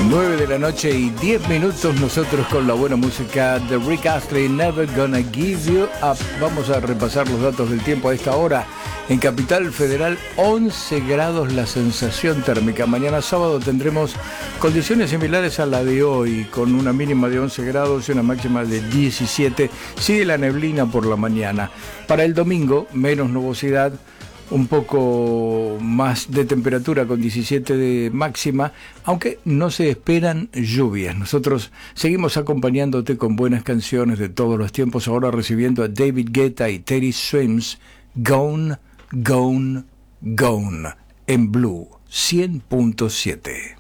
9 de la noche y 10 minutos, nosotros con la buena música de Rick Astley, Never Gonna Give You Up. Vamos a repasar los datos del tiempo a esta hora. En Capital Federal, 11 grados la sensación térmica. Mañana sábado tendremos condiciones similares a la de hoy, con una mínima de 11 grados y una máxima de 17. Sigue la neblina por la mañana. Para el domingo, menos nubosidad, un poco más de temperatura con 17 de máxima, aunque no se esperan lluvias. Nosotros seguimos acompañándote con buenas canciones de todos los tiempos, ahora recibiendo a David Guetta y Teddy Swims, Gone, Gone, Gone, en Blue 100.7.